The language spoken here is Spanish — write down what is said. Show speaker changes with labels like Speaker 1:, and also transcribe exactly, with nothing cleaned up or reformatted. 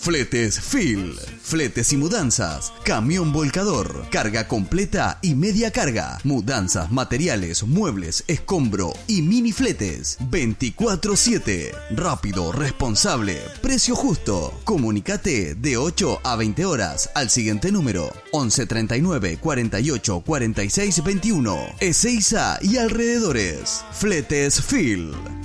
Speaker 1: Fletes Phil. Fletes y mudanzas. Camión volcador. Carga completa y media carga. Mudanzas, materiales, muebles, escombro y mini fletes. veinticuatro siete. Rápido, responsable, precio justo. Comunicate de ocho a veinte horas al siguiente número: once treinta y nueve cuarenta y ocho cuarenta y seis veintiuno. Ezeiza y alrededores. Fletes Phil.